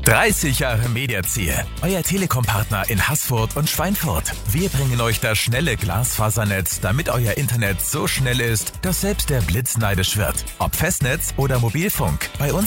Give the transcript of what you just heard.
30 Jahre Mediaziel, euer Telekom-Partner in Haßfurt und Schweinfurt. Wir bringen euch das schnelle Glasfasernetz, damit euer Internet so schnell ist, dass selbst der Blitz neidisch wird. Ob Festnetz oder Mobilfunk, bei uns